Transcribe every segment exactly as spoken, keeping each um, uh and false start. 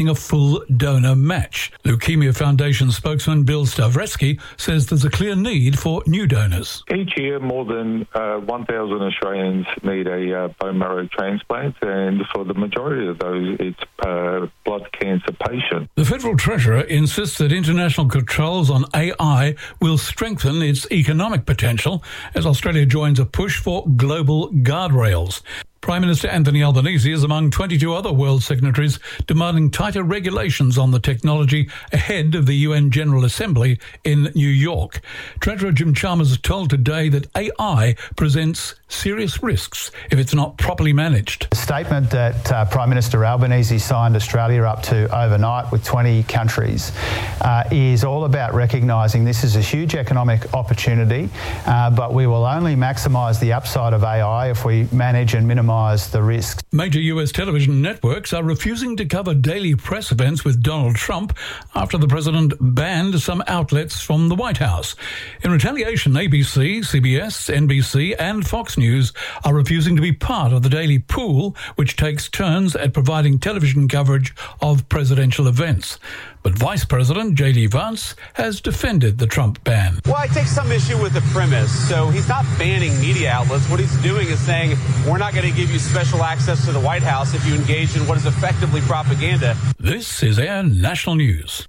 a full donor match. Leukemia Foundation spokesman Bill Stavreski says there's a clear need for new donors. Each year, more than uh, one thousand Australians need a uh, bone marrow transplant, and for the majority of those, it's uh, blood cancer patients. The Federal Treasurer insists that international controls on A I will strengthen its economic potential as Australia joins a push for global guardrails. Prime Minister Anthony Albanese is among twenty-two other world signatories demanding tighter regulations on the technology ahead of the U N General Assembly in New York. Treasurer Jim Chalmers told Today that A I presents serious risks if it's not properly managed. The statement that uh, Prime Minister Albanese signed Australia up to overnight with twenty countries uh, is all about recognising this is a huge economic opportunity, uh, but we will only maximise the upside of A I if we manage and minimise the risks. Major U S television networks are refusing to cover daily press events with Donald Trump after the president banned some outlets from the White House. In retaliation, A B C, C B S, N B C and Fox News are refusing to be part of the daily pool, which takes turns at providing television coverage of presidential events. But Vice President J D Vance has defended the Trump ban. Well, I take some issue with the premise. So he's not banning media outlets. What he's doing is saying we're not going to give you special access to the White House if you engage in what is effectively propaganda. This is Air National News.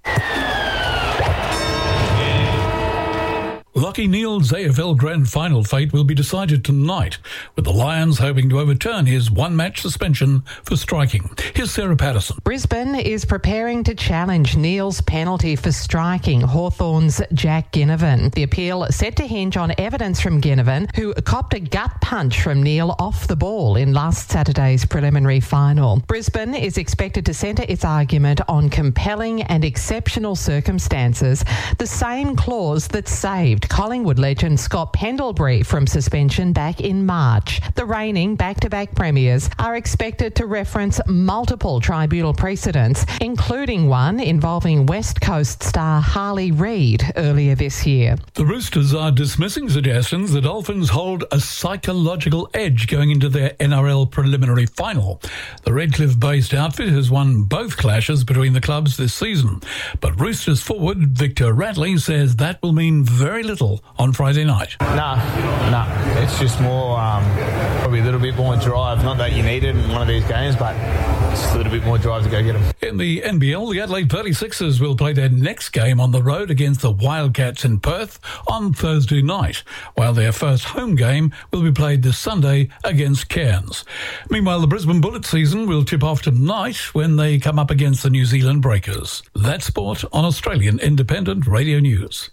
Lachie Neale's A F L Grand Final fate will be decided tonight, with the Lions hoping to overturn his one-match suspension for striking. Here's Sarah Patterson. Brisbane is preparing to challenge Neale's penalty for striking Hawthorn's Jack Ginnivan. The appeal set to hinge on evidence from Ginnivan, who copped a gut punch from Neale off the ball in last Saturday's preliminary final. Brisbane is expected to centre its argument on compelling and exceptional circumstances, the same clause that saved Collingwood legend Scott Pendlebury from suspension back in March. The reigning back-to-back premiers are expected to reference multiple tribunal precedents, including one involving West Coast star Harley Reid earlier this year. The Roosters are dismissing suggestions the Dolphins hold a psychological edge going into their N R L preliminary final. The Redcliffe-based outfit has won both clashes between the clubs this season, but Roosters forward Victor Radley says that will mean very little on Friday night. Nah, nah. It's just more, um, probably a little bit more drive. Not that you need it in one of these games, but just a little bit more drive to go get them. In the N B L, the Adelaide thirty-sixers will play their next game on the road against the Wildcats in Perth on Thursday night, while their first home game will be played this Sunday against Cairns. Meanwhile, the Brisbane Bullets season will tip off tonight when they come up against the New Zealand Breakers. That's sport on Australian Independent Radio News.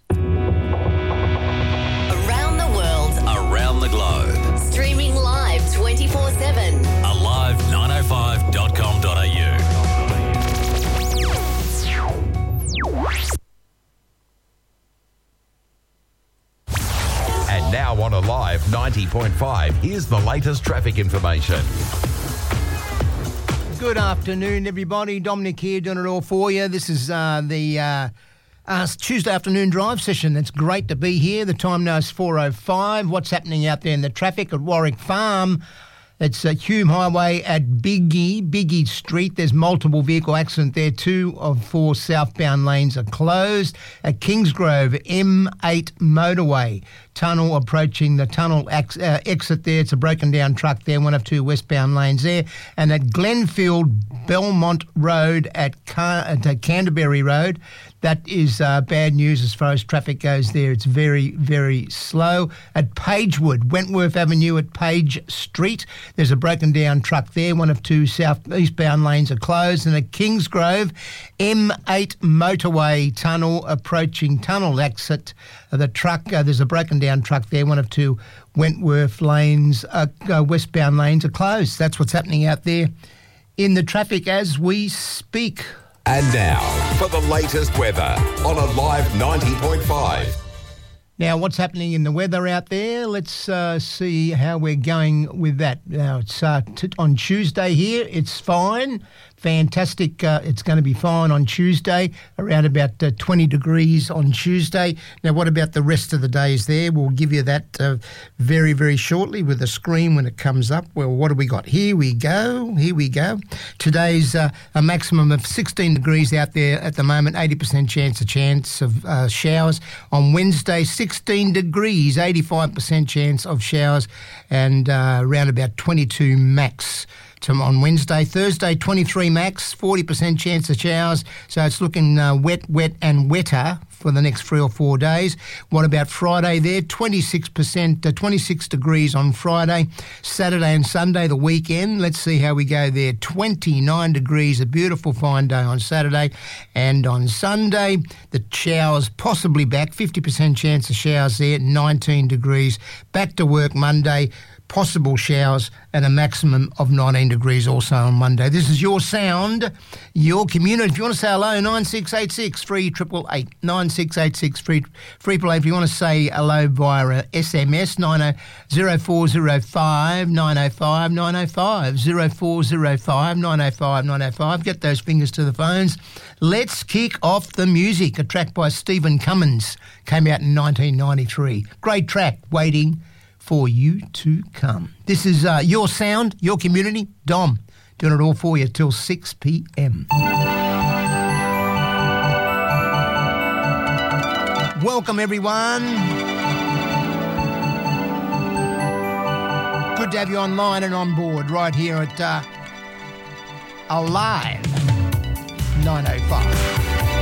Around the globe. Streaming live twenty-four seven. alive nine oh five dot com dot a u. And now on Alive ninety point five, here's the latest traffic information. Good afternoon, everybody. Dominic here doing it all for you. This is uh, the... Uh, Uh, Tuesday afternoon drive session. It's great to be here. The time now is four oh five. What's happening out there in the traffic at Warwick Farm? It's uh, Hume Highway at Biggie, Biggie Street. There's multiple vehicle accident there. Two of four southbound lanes are closed. At Kingsgrove, M eight motorway. Tunnel approaching the tunnel ex- uh, exit there. It's a broken down truck there. One of two westbound lanes there. And at Glenfield, Belmont Road at, Car- at uh, Canterbury Road, that is uh, bad news as far as traffic goes there. It's very, very slow. At Pagewood, Wentworth Avenue at Page Street, there's a broken down truck there. One of two south eastbound lanes are closed. And at Kingsgrove, M eight motorway tunnel approaching tunnel exit. Uh, the truck, uh, there's a broken down truck there. One of two Wentworth lanes, uh, uh, westbound lanes are closed. That's what's happening out there in the traffic as we speak. And now, for the latest weather on Alive ninety point five. Now, what's happening in the weather out there? Let's uh, see how we're going with that. Now, it's uh, t- on Tuesday here. It's fine. fantastic. Uh, it's going to be fine on Tuesday, around about uh, twenty degrees on Tuesday. Now, what about the rest of the days there? We'll give you that uh, very, very shortly with a screen when it comes up. Well, what do we got? Here we go. Here we go. Today's uh, a maximum of sixteen degrees out there at the moment, eighty percent chance, a chance of uh, showers. On Wednesday, sixteen degrees, eighty-five percent chance of showers, and uh, around about twenty-two max. On Wednesday. Thursday, twenty-three max, forty percent chance of showers. So it's looking uh, wet, wet and wetter for the next three or four days. What about Friday there? twenty-six percent, uh, twenty-six degrees on Friday. Saturday and Sunday, the weekend. Let's see how we go there. twenty-nine degrees, a beautiful fine day on Saturday. And on Sunday, the showers possibly back. fifty percent chance of showers there, nineteen degrees. Back to work Monday. Possible showers and a maximum of nineteen degrees also on Monday. This is your sound, your community. If you want to say hello, nine six eight six, three eight eight eight, nine six eight six, three eight eight eight. If you want to say hello via S M S, nine zero four zero five, nine zero five, nine zero five, zero four zero five, nine zero five, nine zero five. Get those fingers to the phones. Let's kick off the music. A track by Stephen Cummins came out in nineteen ninety-three. Great track, Waiting for You to Come. This is uh, your sound, your community. Dom, doing it all for you till six p.m. Welcome, everyone. Good to have you online and on board right here at uh, Alive nine oh five.